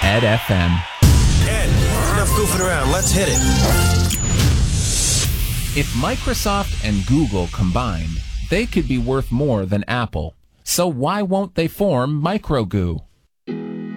Ed FM. Ed, enough goofing around. Let's hit it. If Microsoft and Google combined, they could be worth more than Apple. So why won't they form MicroGoo?